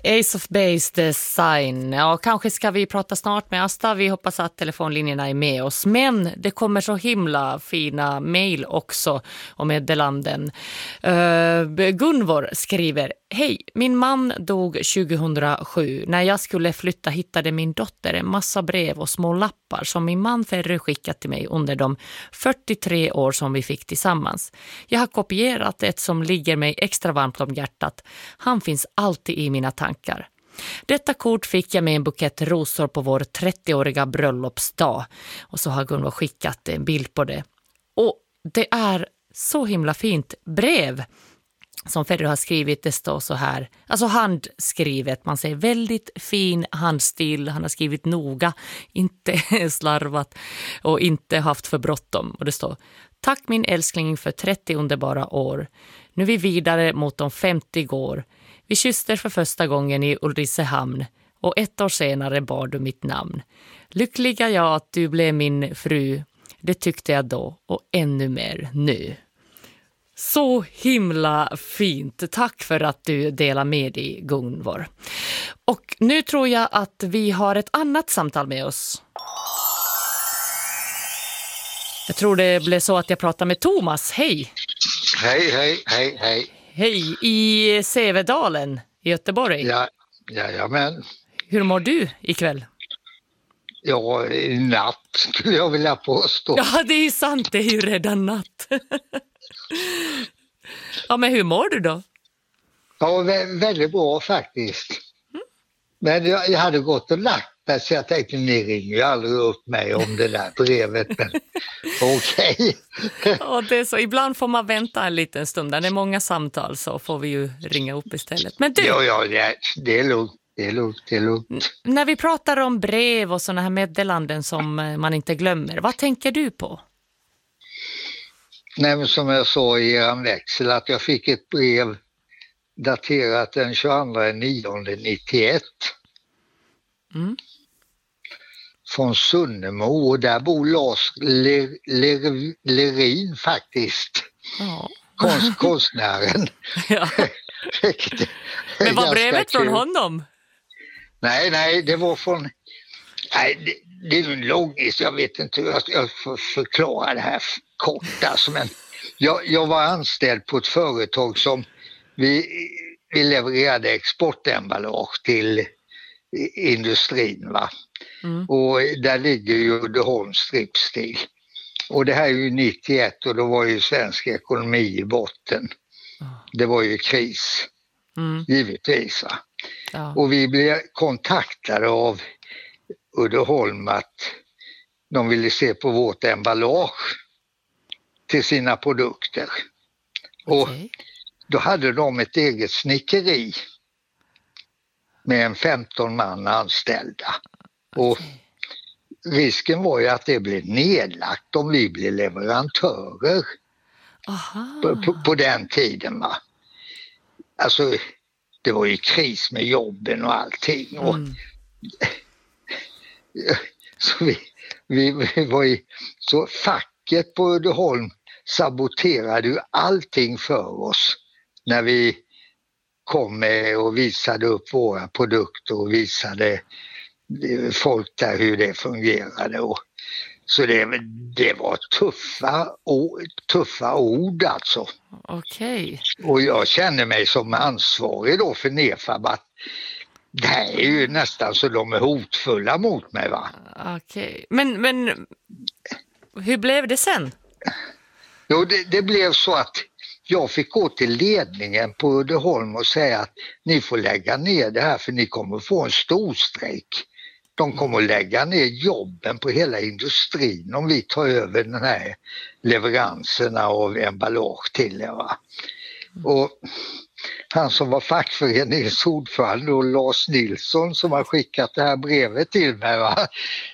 Ace of Base Design. Ja, kanske ska vi prata snart med Asta. Vi hoppas att telefonlinjerna är med oss. Men det kommer så himla fina mejl också och meddelanden. Gunvor skriver: Hej, min man dog 2007. När jag skulle flytta hittade min dotter en massa brev och små lappar som min man Ferry skickat till mig under de 43 år som vi fick tillsammans. Jag har kopierat ett som ligger mig extra varmt om hjärtat. Han finns alltid i mina tankar. Detta kort fick jag med en bukett rosor på vår 30-åriga bröllopsdag. Och så har Gunvor skickat en bild på det. Och det är så himla fint brev som Ferry har skrivit. Det står så här, alltså handskrivet, man säger väldigt fin handstil. Han har skrivit noga, inte slarvat och inte haft för bråttom. Och det står: Tack min älskling för 30 underbara år. Nu är vi vidare mot de 50 år. Vi kysste för första gången i Ulricehamn och 1 år senare bar du mitt namn. Lyckliga jag att du blev min fru, det tyckte jag då och ännu mer nu. Så himla fint. Tack för att du delar med dig, Gunvor. Och nu tror jag att vi har ett annat samtal med oss. Jag tror det blev så att jag pratar med Thomas. Hej! Hej. Hej, i Sävedalen i Göteborg. Jajamän. Hur mår du ikväll? Ja, i natt skulle jag vilja påstå. Ja, det är sant. Det är ju redan natt. Ja, men hur mår du då? Ja, väldigt bra faktiskt. Men jag hade gått och lagt mig så jag tänkte ni ringer ju aldrig upp mig om det där brevet. Men okej. Ja, det är så. Ibland får man vänta en liten stund. När det är många samtal så får vi ju ringa upp istället. Men du... Ja, det är lugnt. Det är lugnt. När vi pratar om brev och såna här meddelanden som man inte glömmer, vad tänker du på? Nej, men som jag sa i er växel att jag fick ett brev daterat den 22/9/91 från Sunnemo, och där bor Lars Lerin faktiskt. Ja. Konstnären. Ja. Men var brevet från honom? Nej, det var från... Nej, det är en lång historia, jag vet inte hur jag får förklara det här kort. Alltså, men jag var anställd på ett företag som vi levererade exportemballage till industrin. Va? Och där ligger ju Uddeholms Stripstil. Och det här är ju 91 och då var ju svensk ekonomi i botten. Det var ju kris, givetvis. Va? Ja. Och vi blev kontaktade av Uddeholm att de ville se på vårt emballage till sina produkter. Och då hade de ett eget snickeri med en 15 man anställda. Och risken var ju att det blev nedlagt om vi blev leverantörer på den tiden. Va? Alltså det var ju kris med jobben och allting. Och så vi var ju, så facket på Uddeholm saboterade ju allting för oss när vi kom med och visade upp våra produkter och visade folk där hur det fungerade. Och så det var tuffa ord alltså. Okej. Och jag känner mig som ansvarig då för Nefab att det här är ju nästan så de är hotfulla mot mig, va? Okej. Men hur blev det sen? Jo, det blev så att jag fick gå till ledningen på Uddeholm och säga att ni får lägga ner det här för ni kommer få en stor strejk. De kommer att lägga ner jobben på hela industrin om vi tar över den här leveranserna av emballage till er. Va? Och han som var fackföreningens ordförande och Lars Nilsson som har skickat det här brevet till mig, va?